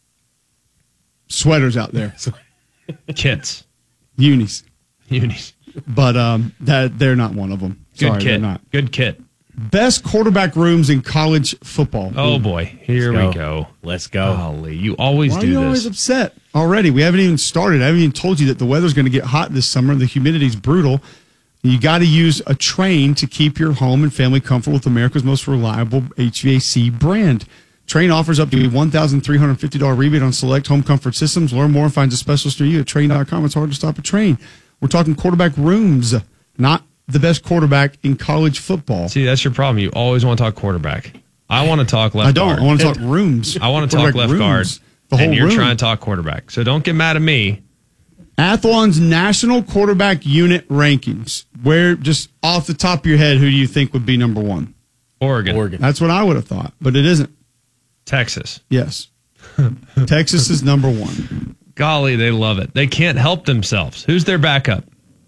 sweaters out there. Kits. Unis. But they're not one of them. Good Sorry, kit. they're not. Good kit. Best quarterback rooms in college football. Oh, boy. Here we go. Let's go. Golly, you always Why do are you this. always upset already? We haven't even started. I haven't even told you that the weather's going to get hot this summer. The humidity's brutal. You got to use a Train to keep your home and family comfortable with America's most reliable HVAC brand. Train offers up to a $1,350 rebate on select home comfort systems. Learn more and find a specialist near you at Train.com. It's hard to stop a Train. We're talking quarterback rooms, not the best quarterback in college football. See, that's your problem. You always want to talk quarterback. I want to talk left guard. I don't. I want to talk rooms. I want to talk left guard. And you're trying to talk quarterback. So don't get mad at me. Athlon's national quarterback unit rankings. Where, just off the top of your head, who do you think would be number one? Oregon. That's what I would have thought, but it isn't. Texas. Yes. Texas is number one. Golly, they love it. They can't help themselves. Who's their backup?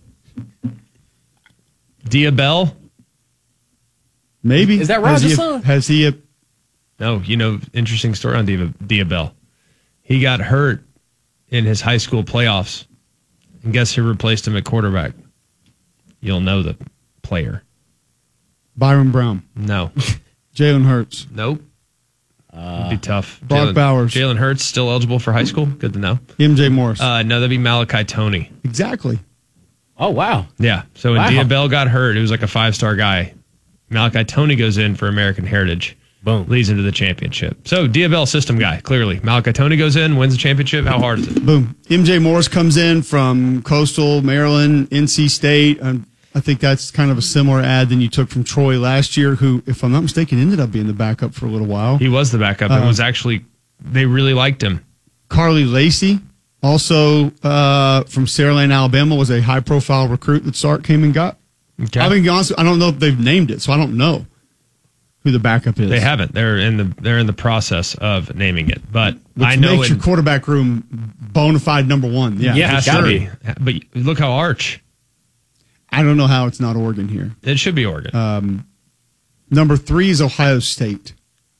Diabell? Maybe. Is that Roger's son? Has he? No, interesting story on Diabell. He got hurt in his high school playoffs. And guess who replaced him at quarterback? You'll know the player. Byron Brown. No. Jalen Hurts. Nope. It'd be tough. Brock Bowers. Jalen Hurts still eligible for high school? Good to know. MJ Morris. No, that'd be Malachi Toney. Exactly. Oh, wow. Yeah. So when Diabell got hurt, it was like a 5-star guy. Malachi Toney goes in for American Heritage. Boom. Leads into the championship. So Diabell system guy, clearly. Malachi Toney goes in, wins the championship. How hard is it? Boom. MJ Morris comes in from Coastal, Maryland, NC State. I think that's kind of a similar ad than you took from Troy last year, who, if I'm not mistaken, ended up being the backup for a little while. He was the backup and was actually, they really liked him. Carly Lacey, also from Saraland, Alabama, was a high-profile recruit that Sark came and got. Okay. I'll be honest, I don't know if they've named it, so I don't know who the backup is. They haven't. They're in the process of naming it, but Which I know makes your quarterback room bona fide number one. Yeah, it has to be. But look how Arch. I don't know how it's not Oregon here. It should be Oregon. Number 3 is Ohio State.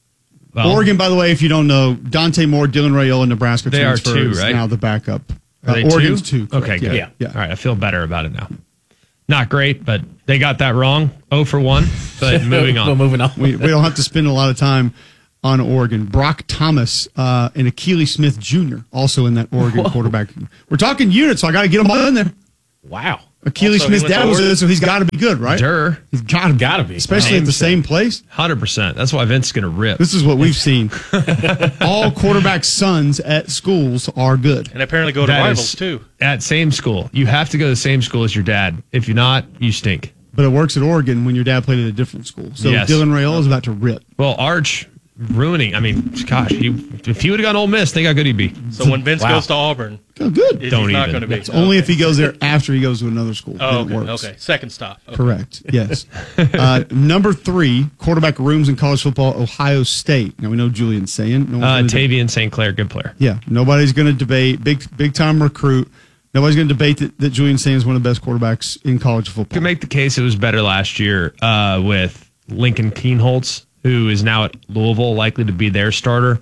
Well, Oregon, by the way, if you don't know, Dante Moore, Dylan Raiola, Nebraska They are transfer two, is right? now the backup. Are they Oregon's two? two. Okay, correct. good. Yeah. All right, I feel better about it now. Not great, but they got that wrong. 0 for 1, but moving on. Well, moving on. We don't have to spend a lot of time on Oregon. Brock Thomas and Akili Smith Jr. also in that Oregon quarterback. We're talking units, so I got to get them all in there. Wow. Akili Also, Smith's he went dad to was Oregon. there, so he's got to be good, right? Sure. He's got to be. Especially at the same place. 100%. That's why Vince is going to rip. This is what we've seen. All quarterback sons at schools are good. And apparently go to That rivals, is too. At same school. You have to go to the same school as your dad. If you're not, you stink. But it works at Oregon when your dad played at a different school. So Yes. Dylan Raiola is about to rip. Well, Arch ruining. I mean, gosh, if he would have gone Ole Miss, think how good he'd be. So when Vince goes to Auburn, Oh, good. he's Don't not even. going to be. It's only if he goes there after he goes to another school. Oh, then it okay. works. Okay. Second stop. Okay. Correct. Yes. Number 3, quarterback rooms in college football, Ohio State. Now we know Julian Sayin. No one's gonna Tavian St. Clair, good player. yeah. Nobody's going to debate. Big time recruit. Nobody's going to debate that Julian Sayin is one of the best quarterbacks in college football. Could make the case it was better last year with Lincoln Keenholz, who is now at Louisville, likely to be their starter.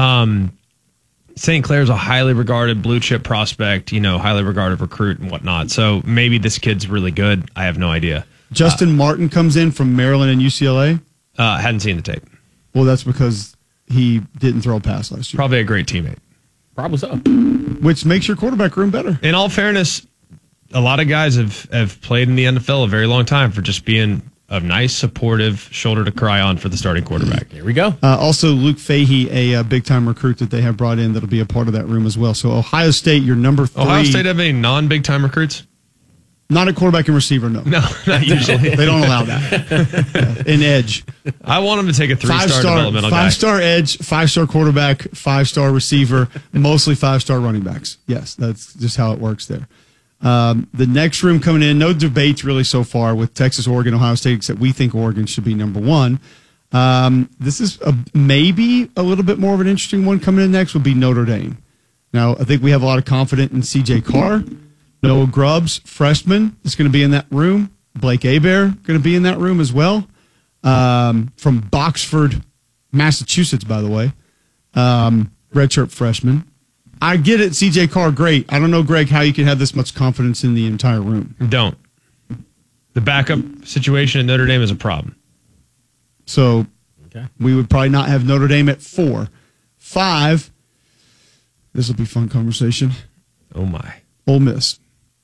St. Clair's a highly regarded blue chip prospect, highly regarded recruit and whatnot. So maybe this kid's really good. I have no idea. Justin Martin comes in from Maryland and UCLA. Hadn't seen the tape. Well, that's because he didn't throw a pass last year. Probably a great teammate. Probably so. Which makes your quarterback room better. In all fairness, a lot of guys have played in the NFL a very long time for just being a nice, supportive shoulder to cry on for the starting quarterback. Here we go. Also, Luke Fahey, a big-time recruit that they have brought in that'll be a part of that room as well. So Ohio State, your number 3. Ohio State have any non-big-time recruits? Not a quarterback and receiver, no. No, not usually. They don't allow that. In edge. I want them to take a 3-star developmental guy. 5-star edge, 5-star quarterback, 5-star receiver, mostly 5-star running backs. Yes, that's just how it works there. The next room coming in, no debates really so far with Texas, Oregon, Ohio State, except we think Oregon should be number 1. This is maybe a little bit more of an interesting one coming in next would be Notre Dame. Now, I think we have a lot of confidence in C.J. Carr. Noah Grubbs, freshman, is going to be in that room. Blake Hebert going to be in that room as well. From Boxford, Massachusetts, by the way. Redshirt freshman. I get it, C.J. Carr, great. I don't know, Greg, how you can have this much confidence in the entire room. Don't. The backup situation at Notre Dame is a problem. So we would probably not have Notre Dame at 4. 5, this will be a fun conversation. Oh, my. Ole Miss.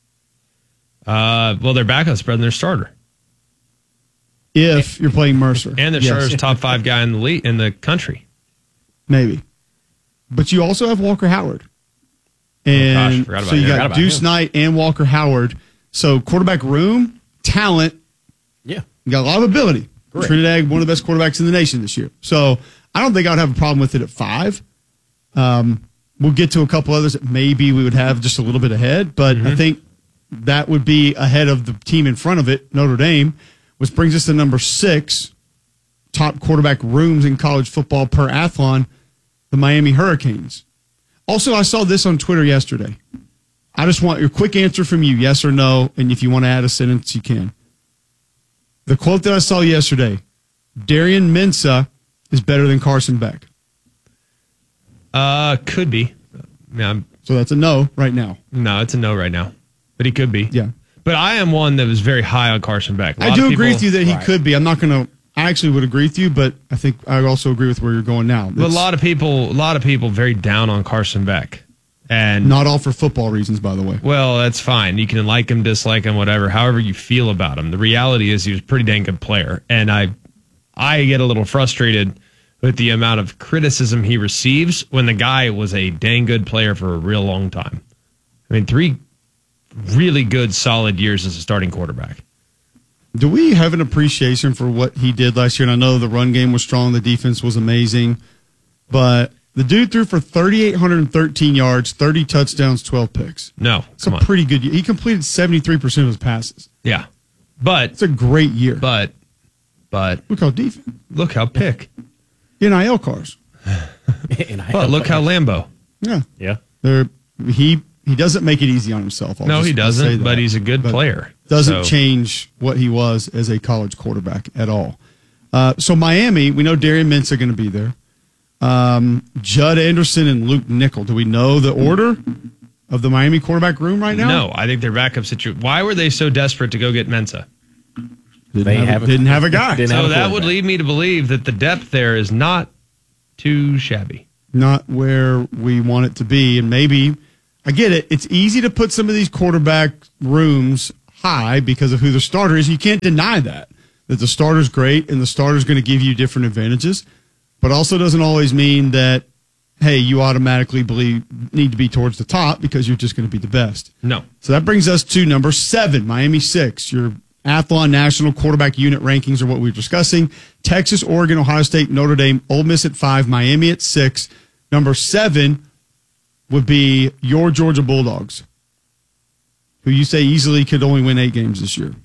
Well, their backup's better than their starter. If you're playing Mercer. And their starter's top 5 guy in the league, in the country. Maybe. But you also have Walker Howard. And so you got Deuce Knight and Walker Howard. So quarterback room, talent. Yeah. You got a lot of ability. Correct. Trinidad, one of the best quarterbacks in the nation this year. So I don't think I would have a problem with it at 5. We'll get to a couple others that maybe we would have just a little bit ahead, but I think that would be ahead of the team in front of it, Notre Dame, which brings us to number 6, top quarterback rooms in college football per Athlon, the Miami Hurricanes. Also, I saw this on Twitter yesterday. I just want your quick answer from you, yes or no, and if you want to add a sentence, you can. The quote that I saw yesterday, Darian Mensah is better than Carson Beck. Could be. Yeah, so that's a no right now. No, it's a no right now. But he could be. Yeah. But I am one that was very high on Carson Beck. I do agree with you that he could be. I'm not going to. I actually would agree with you, but I think I also agree with where you're going now. But a lot of people very down on Carson Beck. And not all for football reasons, by the way. Well, that's fine. You can like him, dislike him, whatever, however you feel about him. The reality is he was a pretty dang good player. And I get a little frustrated with the amount of criticism he receives when the guy was a dang good player for a real long time. I mean, 3 really good, solid years as a starting quarterback. Do we have an appreciation for what he did last year? And I know the run game was strong, the defense was amazing, but the dude threw for 3,813 yards, 30 touchdowns, 12 picks. No, it's a pretty good year. He completed 73% of his passes. Yeah, but it's a great year. But look how defense. Look how pick. NIL cars. But look how Lambo. Yeah. He doesn't make it easy on himself. No, he doesn't, but he's a good player. Doesn't change what he was as a college quarterback at all. So Miami, we know Darian Mensah going to be there. Judd Anderson and Luke Nickel. Do we know the order of the Miami quarterback room right now? No, I think their backup situation. Why were they so desperate to go get Mensah? Didn't have a guy. So that would lead me to believe that the depth there is not too shabby. Not where we want it to be. And maybe, I get it, it's easy to put some of these quarterback rooms high because of who the starter is. You can't deny that the starter's great and the starter's going to give you different advantages. But also doesn't always mean that, hey, you automatically need to be towards the top because you're just going to be the best. No. So that brings us to number 7, Miami 6. Your Athlon National Quarterback Unit rankings are what we're discussing. Texas, Oregon, Ohio State, Notre Dame, Ole Miss at 5, Miami at 6. Number 7 would be your Georgia Bulldogs, who you say easily could only win 8 games this year.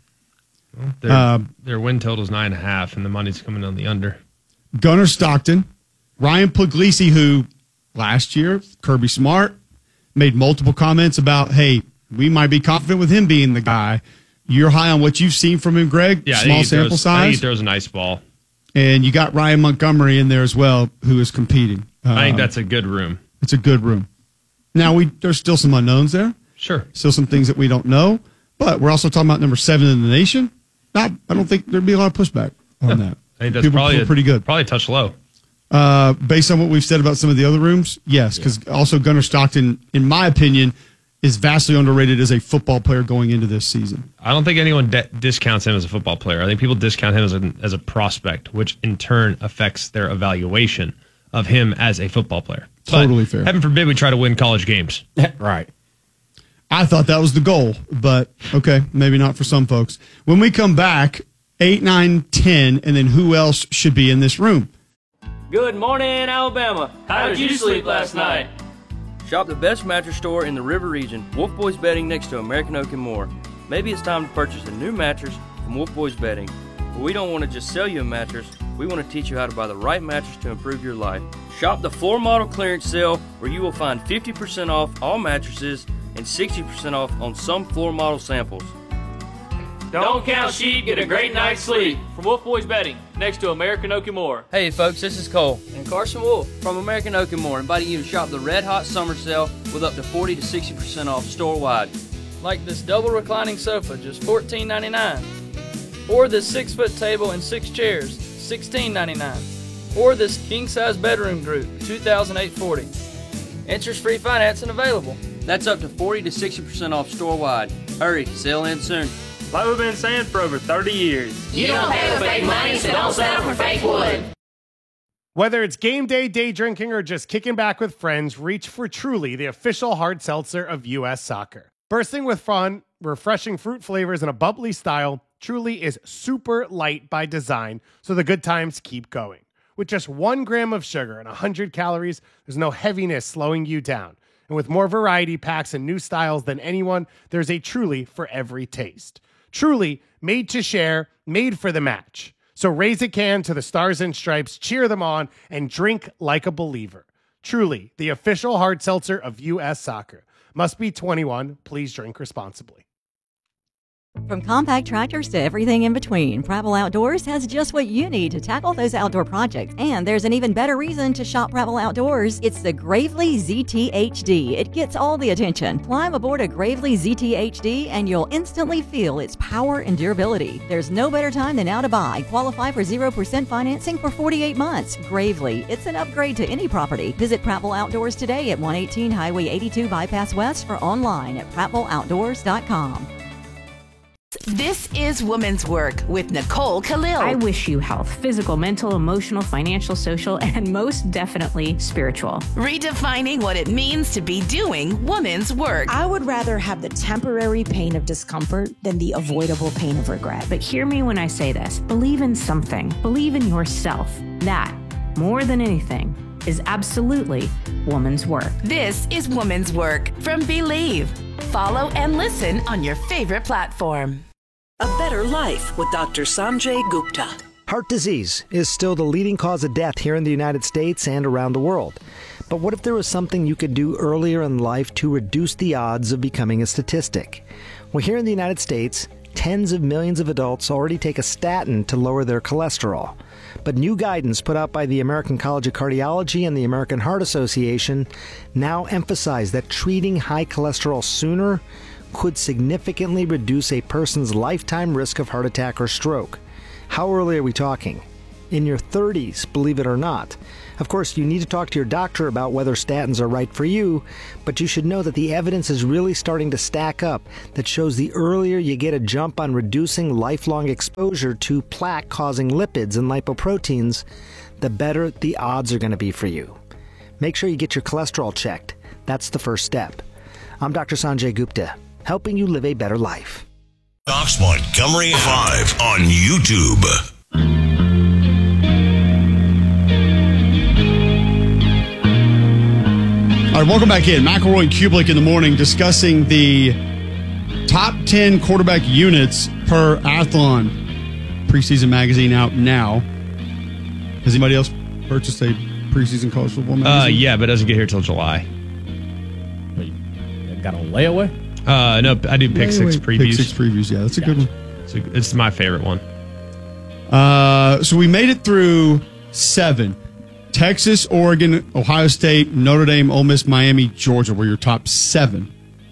Their win total is 9.5, and the money's coming on the under. Gunnar Stockton, Ryan Puglisi, who last year, Kirby Smart, made multiple comments about, hey, we might be confident with him being the guy. You're high on what you've seen from him, Greg? Yeah, Small sample size. I think he throws a nice ball. And you got Ryan Montgomery in there as well, who is competing. I think that's a good room. It's a good room. Now, there's still some unknowns there. Sure. Still some things that we don't know. But we're also talking about number 7 in the nation. I don't think there'd be a lot of pushback on that. I think that's People pretty good. Probably a touch low. Based on what we've said about some of the other rooms, yes. Because also Gunnar Stockton, in my opinion, is vastly underrated as a football player going into this season. I don't think anyone discounts him as a football player. I think people discount him as a prospect, which in turn affects their evaluation of him as a football player. Totally fair. Heaven forbid we try to win college games. Right. I thought that was the goal, but okay, maybe not for some folks. When we come back, 8, 9, 10, and then who else should be in this room? Good morning, Alabama. How did you sleep last night? Shop the best mattress store in the River region, Wolf Boys Bedding next to American Oak and more. Maybe it's time to purchase a new mattress from Wolf Boys Bedding. But we don't want to just sell you a mattress, we want to teach you how to buy the right mattress to improve your life. Shop the floor model clearance sale where you will find 50% off all mattresses and 60% off on some floor model samples. Don't count sheep, get a great night's sleep. From Wolf Boys Bedding, next to American Oak and More. Hey folks, this is Cole and Carson Wolf from American Oak and More, inviting you to shop the Red Hot Summer Sale with up to 40 to 60% off store-wide. Like this double reclining sofa, just $14.99. Or this 6-foot table and 6 chairs, $16.99. Or this king-size bedroom group, $2,840. Interest-free financing available. That's up to 40 to 60% off store-wide. Hurry, sale ends soon. Like we've been saying for over 30 years. You don't pay with fake money, so don't settle for fake wood. Whether it's game day drinking, or just kicking back with friends, reach for Truly, the official hard seltzer of U.S. soccer. Bursting with fun, refreshing fruit flavors, and a bubbly style, Truly is super light by design, so the good times keep going. With just 1 gram of sugar and 100 calories, there's no heaviness slowing you down. And with more variety packs and new styles than anyone, there's a Truly for every taste. Truly, made to share, made for the match. So raise a can to the Stars and Stripes, cheer them on, and drink like a believer. Truly, the official hard seltzer of U.S. soccer. Must be 21. Please drink responsibly. From compact tractors to everything in between, Prattville Outdoors has just what you need to tackle those outdoor projects. And there's an even better reason to shop Prattville Outdoors. It's the Gravely ZT-HD. It gets all the attention. Climb aboard a Gravely ZT-HD and you'll instantly feel its power and durability. There's no better time than now to buy. Qualify for 0% financing for 48 months. Gravely, it's an upgrade to any property. Visit Prattville Outdoors today at 118 Highway 82 Bypass West or online at prattvilleoutdoors.com. This is Women's Work with Nicole Khalil. I wish you health, physical, mental, emotional, financial, social, and most definitely spiritual. Redefining what it means to be doing women's work. I would rather have the temporary pain of discomfort than the avoidable pain of regret. But hear me when I say this. Believe in something. Believe in yourself. That, more than anything, is absolutely woman's work. This is Woman's Work from Believe. Follow and listen on your favorite platform. A Better Life with Dr. Sanjay Gupta. Heart disease is still the leading cause of death here in the United States and around the world. But what if there was something you could do earlier in life to reduce the odds of becoming a statistic? Well, here in the United States, Tens of millions of adults already take a statin to lower their cholesterol. But new guidance put out by the American College of Cardiology and the American Heart Association now emphasize that treating high cholesterol sooner could significantly reduce a person's lifetime risk of heart attack or stroke. How early are we talking? In your 30s, believe it or not. Of course, you need to talk to your doctor about whether statins are right for you, but you should know that the evidence is really starting to stack up that shows the earlier you get a jump on reducing lifelong exposure to plaque-causing lipids and lipoproteins, the better the odds are going to be for you. Make sure you get your cholesterol checked. That's the first step. I'm Dr. Sanjay Gupta, helping you live a better life. Jox Montgomery 5 on YouTube. All right, welcome back in. McElroy and Kublik in the morning discussing the top 10 quarterback units per Athlon. Preseason magazine out now. Has anybody else purchased a preseason college football magazine? Yeah, but it doesn't get here till July. Wait, got on layaway? No, I do Pick Six previews. Pick Six previews, yeah, that's a good one. It's my favorite one. So we made it through 7. Texas, Oregon, Ohio State, Notre Dame, Ole Miss, Miami, Georgia were your top 7.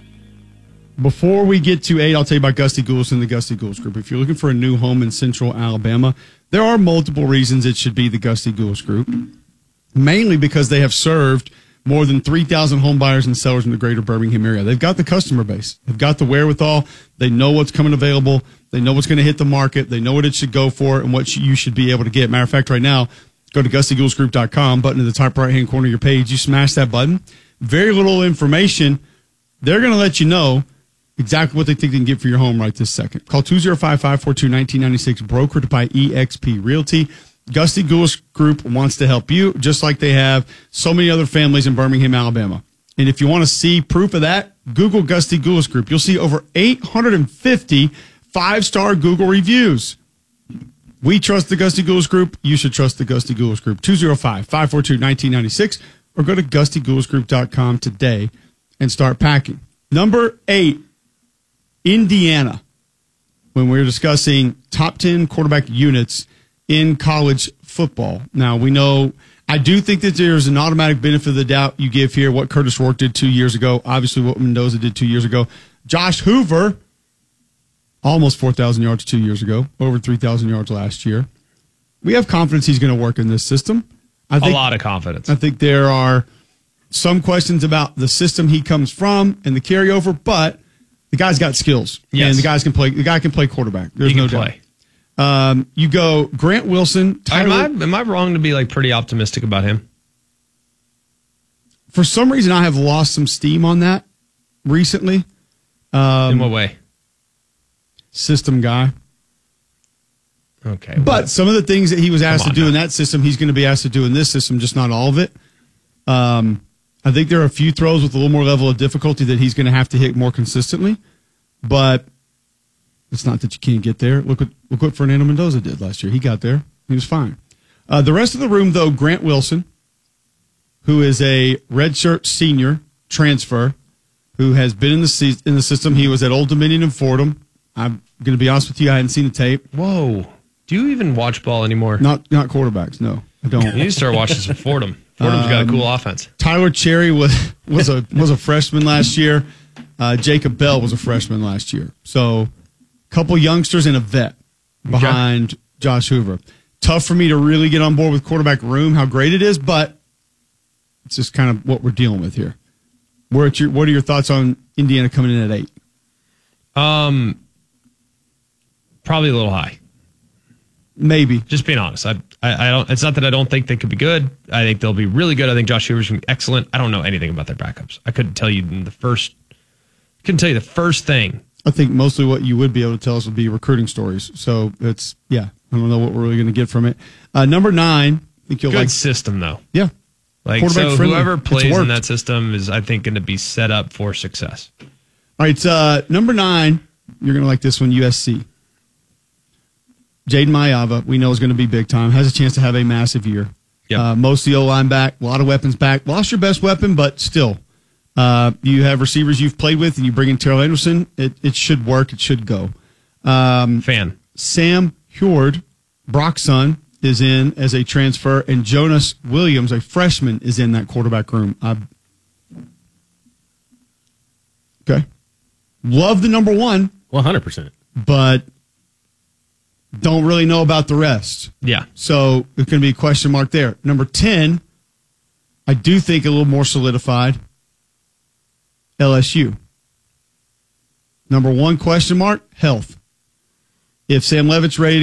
Before we get to 8, I'll tell you about Gusty Goulas and the Gusty Goulas Group. If you're looking for a new home in Central Alabama, there are multiple reasons it should be the Gusty Goulas Group. Mainly because they have served more than 3,000 home buyers and sellers in the greater Birmingham area. They've got the customer base. They've got the wherewithal. They know what's coming available. They know what's going to hit the market. They know what it should go for and what you should be able to get. Matter of fact, right now, go to GustyGoulsGroup.com, button in the top right-hand corner of your page. You smash that button. Very little information. They're going to let you know exactly what they think they can get for your home right this second. Call 205-542-1996, brokered by eXp Realty. Gusty Goulas Group wants to help you, just like they have so many other families in Birmingham, Alabama. And if you want to see proof of that, Google Gusty Goulas Group. You'll see over 850 5-star Google reviews. We trust the Gusty Goulas Group. You should trust the Gusty Goulas Group. 205-542-1996 or go to GustyGoulsGroup.com today and start packing. Number 8, Indiana. When we're discussing top 10 quarterback units in college football. Now, we know, I do think that there's an automatic benefit of the doubt you give here, what Curtis Rourke did 2 years ago, obviously what Mendoza did 2 years ago. Josh Hoover, almost 4,000 yards 2 years ago, over 3,000 yards last year. We have confidence he's going to work in this system. A lot of confidence. I think there are some questions about the system he comes from and the carryover, but the guy's got skills. Yes. And the guy can play quarterback. There's no doubt. You go Grant Wilson. Am I wrong to be like pretty optimistic about him? For some reason, I have lost some steam on that recently. In what way? System guy. Okay. But some of the things that he was asked to do in that system, he's going to be asked to do in this system, just not all of it. I think there are a few throws with a little more level of difficulty that he's going to have to hit more consistently. But it's not that you can't get there. Look what Fernando Mendoza did last year. He got there. He was fine. The rest of the room, though, Grant Wilson, who is a redshirt senior transfer, who has been in the system. He was at Old Dominion and Fordham. I'm going to be honest with you, I hadn't seen the tape. Whoa. Do you even watch ball anymore? Not quarterbacks, no. I don't. You need to start watching some Fordham. Fordham's got a cool offense. Tyler Cherry was a freshman last year. Jacob Bell was a freshman last year. So a couple youngsters and a vet behind Josh Hoover. Tough for me to really get on board with quarterback room, how great it is, but it's just kind of what we're dealing with here. What are your thoughts on Indiana coming in at 8? Probably a little high. Maybe. Just being honest. I don't. It's not that I don't think they could be good. I think they'll be really good. I think Josh Hoover's going to be excellent. I don't know anything about their backups. I couldn't tell you the first thing. I think mostly what you would be able to tell us would be recruiting stories. So I don't know what we're really going to get from it. Number 9, I think you'll good like system though. Yeah. Like so whoever plays in that system is, I think, going to be set up for success. All right, number 9, you're going to like this one, USC. Jaden Mayava, we know is going to be big time. Has a chance to have a massive year. Yep. Most of the O-line back, a lot of weapons back. Lost your best weapon, but still. You have receivers you've played with, and you bring in Terrell Anderson. It should work. It should go. Fan. Sam Heward, Brock's son, is in as a transfer, and Jonas Williams, a freshman, is in that quarterback room. Okay. Love the number one. 100%. But don't really know about the rest. Yeah. So it's going to be a question mark there. Number 10, I do think a little more solidified. LSU. Number 1 question mark, health. If Sam Levitt's ready